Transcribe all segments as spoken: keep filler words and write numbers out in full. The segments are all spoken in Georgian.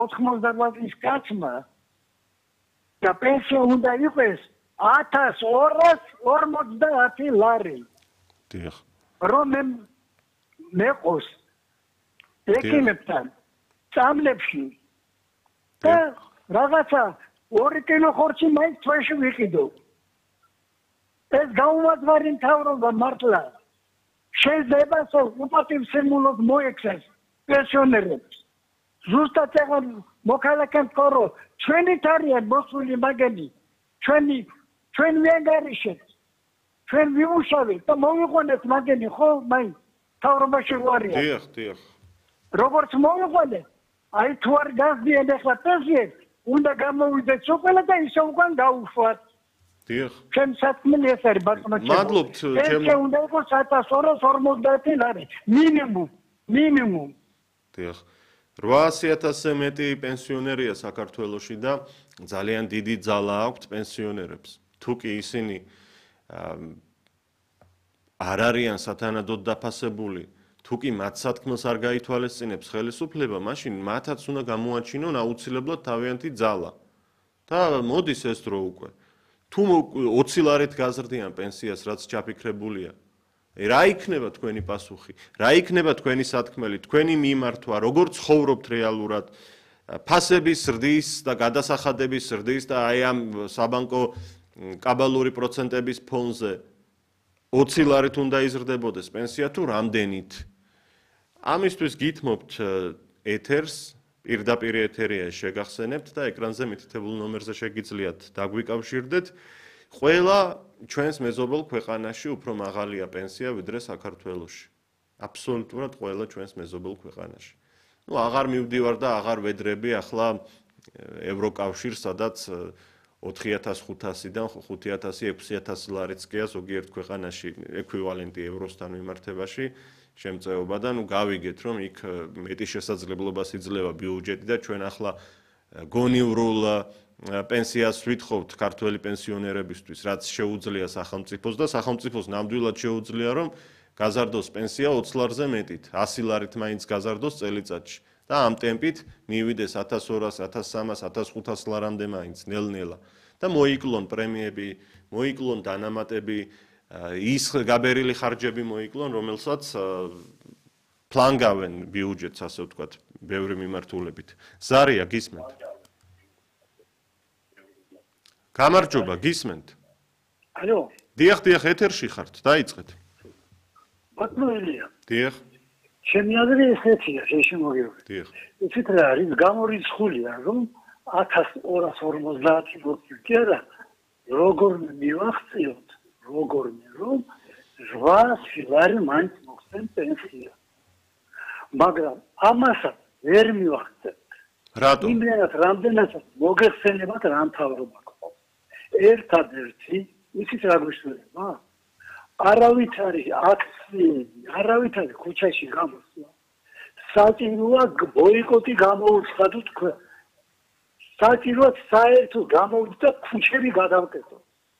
ოთხმოცდაოთხის კაცმა და პენსია უნდა იყოს ათას ორას ორმოცდაათი ლარი. დიახ. რომ მეყოს ექიმებთან წამლებში და რაღაცა ორი კილო ხორცი მაინც თვეში ვიყიდო. ეს გაუმართლარი მთავრობა მართლა შეიძლება უპატივსემულოდ მოექცეს პენსიონერებს. ზუსტად ეგ მოქალაქემ თქო ჩვენი თარიან მოსული მაგენი ჩვენი ჩვენ ვიანგარიშეთ ჩვენ ვიმუშავეთ და მოვიყვანეთ მაგენი ხო მაინც მთავრობაში ვარია. დიახ, დიახ. როგორც მოვიყვანეთ აი თუ არ გასდიან ახლა პენსიებს უნდა გამოვიდეთ სოფელა და ისე უკან გაუშვათ. დიახ. ჩემ საქმე ეს არის ბატონო. მადლობთ ჩემო. ეს უნდა იყოს ათას ორას ორმოცდაათი ლარი მინიმუმ მინიმუმ. დიახ. რვაასი ათასზე მეტი პენსიონერია საქართველოში და ძალიან დიდი ძალა აქვთ პენსიონერებს. თუ კი ისინი არ არიან სათანადოდ დაფასებული, თუ კი მათ სათქმელს არ გაითვალისწინებს ხელისუფლება, მაშინ მათაც უნდა გამოაჩინონ აუცილებლად თავიანთი ძალა. და მოდის ეს დრო უკვე. თუ ოცი ლარით გაზრდიან პენსიას, რაც ჩაფიქრებულია, რა იქნება თქვენი პასუხი? რა იქნება თქვენი სათქმელი, თქვენი მიმართვა, როგორ ცხოვრობთ რეალურად? ფასების ზრდის და გადასახადების ზრდის და აი ამ საბანკო კაბალური პროცენტების ფონზე ოცი ლარით უნდა იზრდებოდეს პენსია თუ რამდენით? ამისთვის გითმობთ ეთერს, პირდაპირ ეთერია შეგახსენებთ და ეკრანზე მითითებულ ნომერზე შეგიძლიათ დაგვიკავშირდეთ. ყველა ჩვენს მეზობელ ქვეყანაში უფრო მაღალია პენსია ვიდრე საქართველოში. აბსოლუტურად ყველა ჩვენს მეზობელ ქვეყანაში. ნუ აღარ მივდივარ და აღარ ვედრები ახლა ევროკავშირს, სადაც ოთხი ათას ხუთასიდან ხუთი ათასი ექვსი ათასი ლარიც კი ზოგიერთ ქვეყანაში ეკვივალენტი ევროსთან მიმართებაში შემწეობა და ნუ გავიგეთ რომ იქ მეტი შესაძლებლობას იძლევა ბიუჯეტი და ჩვენ ახლა გონივრულ პენსიას ვითხოვთ ქართველი პენსიონერებისთვის, რაც შეუძლია სახელმწიფოს და სახელმწიფოს ნამდვილად შეუძლია რომ გაზარდოს პენსია ოცი ლარზე მეტით, ასი ლარით მაინც გაზარდოს წელიწადში და ამ ტემპით მივიდეს ათას ორას, ათას სამას, ათას ხუთას ლარამდე მაინც ნელ-ნელა და მოიკლონ პრემიები, მოიკლონ დანამატები, ის გაბერილი ხარჯები მოიკლონ, რომელსაც ფლანგავენ ბიუჯეტს, ასე ვთქვათ, ბევრი მიმართულებით. ზარია, გისმენთ? გამარჯობა, გისმენთ? ალო. დიახ, დიახ, ეთერში ხართ, დაიწყეთ. ბატონია. დიახ. ჩემი აზრი ესეთია, შეშემოგიყვეთ. დიახ. იცით რა არის, გამორიცხულია, რომ ათას ორას ორმოცდაათი მოწყვეტი არა, როგორ მივახციოთ, როგორ რომ რვაასი ლარი მაინც მოხსენ პენსია. მაგრამ ამასაც ვერ მივახცევთ. რატო? იმდენად რამდენადაც მოგეხსენებათ რა მთავრობა ყავს. ერთადერთი, იცით რა გვიშველება? არავით არის აქციები, არავით არის ქუჩაში გამოსვლა. საჭიროა ბოიკოტი გამოუცხადო თქვენ. საჭიროა საერთოდ გამოვიდა ქუჩები გადავკეთო.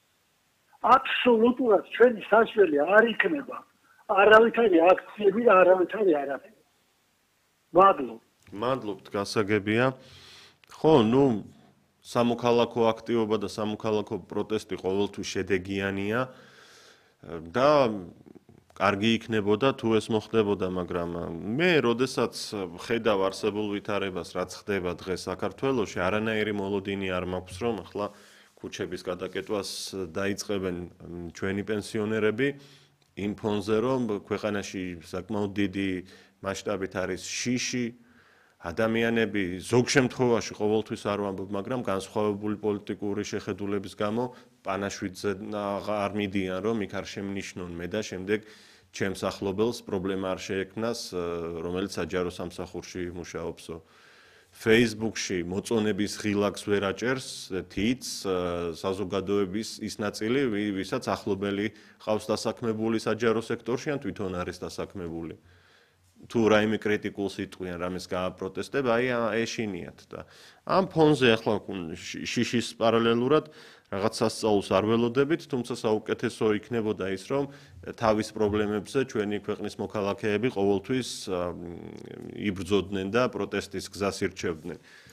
აბსოლუტურად ჩვენი საშველი არ იქნება. არავით არის აქციები და არავით არის არაფერი. მადლობთ. მადლობთ, გასაგებია. ხო, ნუ სამოქალაქო აქტივობა და სამოქალაქო პროტესტი ყოველთვის შედეგიანია. და კარგი იქნებოდა თუ ეს მოხდებოდა, მაგრამ მე როდესაც ხედავ არსებულ ვითარებას, რაც ხდება დღეს საქართველოში, არანაირი მოლოდინი არ მაქვს, რომ ახლა ქუჩების გადაკეტვას დაიწყებენ ჩვენი პენსიონერები იმ ფონზე, რომ ქვეყანაში საკმაოდ დიდი მასშტაბით არის შიში, ადამიანები ზოგ შემთხვევაში ყოველთვის არ ვამბობ, მაგრამ განსხვავებული პოლიტიკური შეხედულების გამო პანაშვიდზე არ მიდიან, რომ იქ არ შემნიშნონ მე და შემდეგ ჩემს ახლობელს პრობლემა არ შეექმნას, რომელიც საჯარო სამსახურში მუშაობსო. Facebook-ში მოწონების ღილაკს ვერ აჭერს თიც საზოგადოების ის ნაწილი, ვისაც ახლობელი ყავს დასაქმებული საჯარო სექტორში ან თვითონ არის დასაქმებული. თუ რაიმე კრიტიკულ სიტყვიან რამეს გააპროტესტებ, აი ეშინიათ და ამ ფონზე ახლა შიშის პარალელურად რაღაც სასწაულს არ ველოდებით, თუმცა საუკეთესო იქნებოდა ის, რომ თავის პრობლემებზე ჩვენი ქვეყნის მოქალაქეები ყოველთვის იბრძოდნენ და პროტესტის გზას ირჩევდნენ.